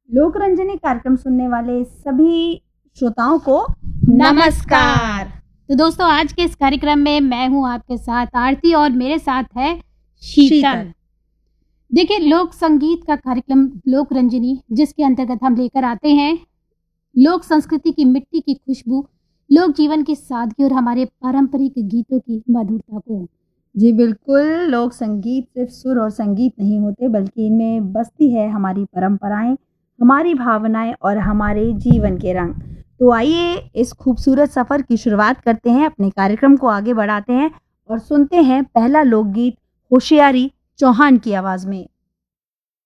लोक रंजनी कार्यक्रम सुनने वाले सभी श्रोताओं को नमस्कार। तो दोस्तों, आज के इस कार्यक्रम में मैं हूं आपके साथ आरती और मेरे साथ है शीतल। देखिए, लोक संगीत का कार्यक्रम लोक रंजनी, जिसके अंतर्गत हम लेकर आते हैं लोक संस्कृति की मिट्टी की खुशबू, लोक जीवन की सादगी और हमारे पारंपरिक गीतों की मधुरता को। जी बिल्कुल, लोक संगीत सिर्फ सुर और संगीत नहीं होते, बल्कि इनमें बसती है हमारी परंपराएं, हमारी भावनाएं और हमारे जीवन के रंग। तो आइए इस खूबसूरत सफ़र की शुरुआत करते हैं, अपने कार्यक्रम को आगे बढ़ाते हैं और सुनते हैं पहला लोकगीत होशियारी चौहान की आवाज़ में।